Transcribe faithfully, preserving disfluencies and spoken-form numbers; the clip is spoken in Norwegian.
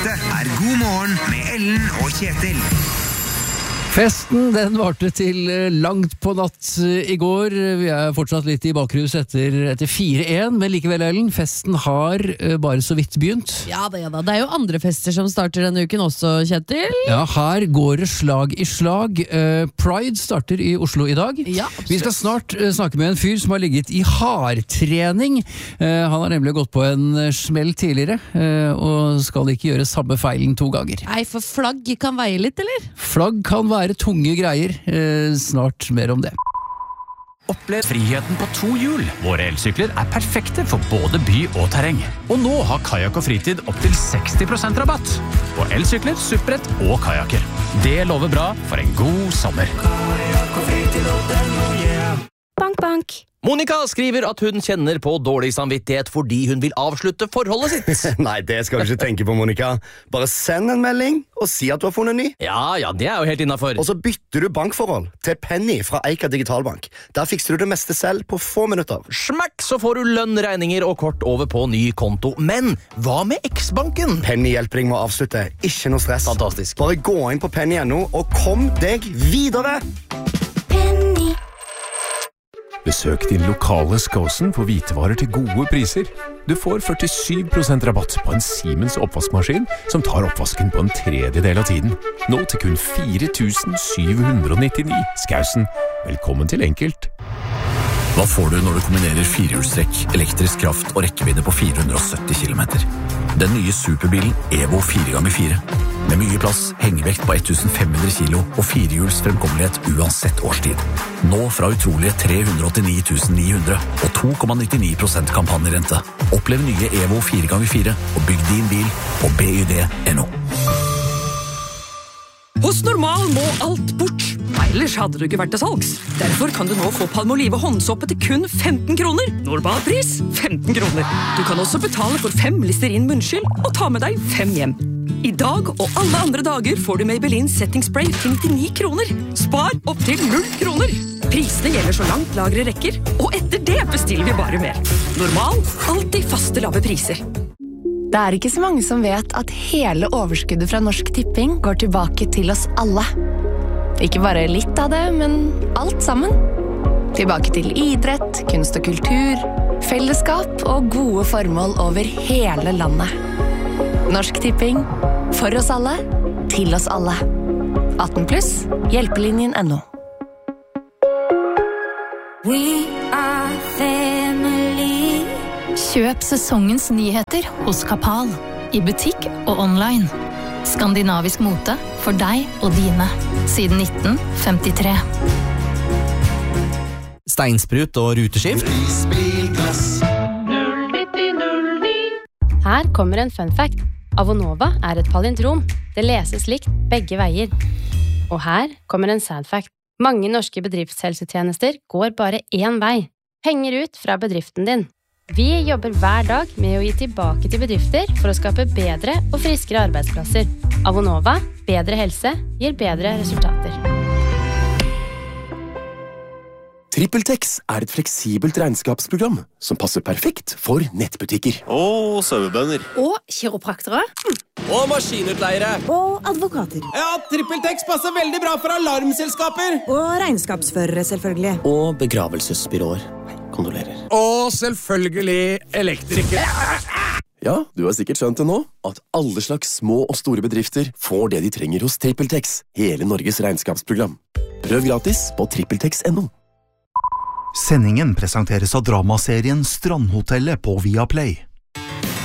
Det er God morgen med Ellen og Kjetil. Festen den varte til langt på natt i går. Vi er fortsatt litt i bakrus etter, etter fire en, men likevel, Ellen, festen har bare så vidt begynt. Ja da, ja da. Det er jo andre fester som starter denne uken også, Kjetil. Ja, her går det slag i slag. Pride starter i Oslo i dag. Ja, Vi skal snart snakke med en fyr som har ligget i hardtrening. Han har nemlig gått på en smell tidligere, og skal ikke gjøre samme feilen to ganger. Nei, for flagg kan veie litt, eller? Flagg kan være er tunge greier. Eh, snart mer om det. Opplev friheten på to hjul. Våre elsykler er perfekte for både by og terreng. Og nå har Kajak og Fritid opp til seksti prosent rabatt på elsykler, supprett og kajakker. Det lover bra for en god sommer. Bank, bank. Monica skriver at hun kjenner på dårlig samvittighet fordi hun vil avslutte forholdet sitt. Nei, det skal du ikke tenke på, Monica. Bare send en melding og si at du har funnet ny. Ja, ja, det er jo helt innenfor. Og så bytter du bankforhold til Penny fra Eika Digitalbank. Der fikser du det meste selv på få minutter. Smakk, så får du lønn, regninger og kort over på ny konto. Men hva med X-banken? Penny hjelper deg med å avslutte. Ikke noe stress. Fantastisk. Bare gå inn på penny punktum no og kom deg videre. Penny. Besøk din lokale Skåsen for hvitevarer til gode priser. Du får førtisju prosent rabatt på en Siemens oppvaskmaskin som tar oppvasken på en tredjedel av tiden. Nå til kun fire tusen syv hundre nittini. Skåsen, velkommen til enkelt. Hva får du når du kombinerer firehjulstrekk, elektrisk kraft og rekkevidde på fire hundre sytti kilometer? Den nye superbilen Evo fire ganger fire. Med mye plass, hengevekt på tusen fem hundre kilo og firehjuls fremkommelighet uansett årstid. Nå fra utrolige tre hundre åttini tusen ni hundre og to komma nittini prosent kampanjerente. Opplev nye Evo fire ganger fire og bygg din bil på B Y D punktum no. Hos Normal må alt bort. Ellers hadde du ikke vært til salgs. Derfor kan du nå få Palmolive håndsåpe til kun femten kroner. Normalpris femten kroner. Du kan også betale for fem Listerin munnskyld og ta med deg fem hjem. I dag og alle andre dager får du Maybelline Setting Spray til nittini kroner. Spar opp til null kroner. Prisene gjelder så langt lagre rekker, og etter det bestiller vi bare mer. Normal, alltid faste lave priser. Det er ikke så mange som vet at hele overskuddet fra Norsk Tipping går tilbake til oss alle. Ikke bare litt av det, men alt sammen. Tilbake til idrett, kunst og kultur, fellesskap og gode formål over hele landet. Norsk Tipping, for oss alle, til oss alle. atten pluss, hjelpelinjen punktum no. We are family. Kjøp sesongens nyheter hos Kapal, i butikk og online. Skandinavisk mote for deg og dine, siden nitten femtitre. Steinsprut og ruteskift. Her kommer en fun fact. Avonova er et palindrom. Det leses likt begge veier. Og her kommer en sad fact. Mange norske bedriftshelsetjenester går bare én vei. Penger ut fra bedriften din. Vi jobber hver dag med å gi tilbake til bedrifter for å skape bedre og friskere arbeidsplasser. Avonova, bedre helse, gir bedre resultater. TrippelTex er et fleksibelt regnskapsprogram som passer perfekt for nettbutikker. Og sauebønder. Og kiropraktere. Og maskinutleiere. Og advokater. Ja, TrippelTex passer veldig bra for alarmselskaper. Og regnskapsførere, selvfølgelig. Og begravelsesbyråer. Kondolerer. Og selvfølgelig elektrikere. Ja, du har sikkert skjønt det nå, at alle slags små og store bedrifter får det de trenger hos TrippelTex, hele Norges regnskapsprogram. Prøv gratis på trippeltex punktum no. Sendingen presenteres av dramaserien Strandhotellet på Viaplay.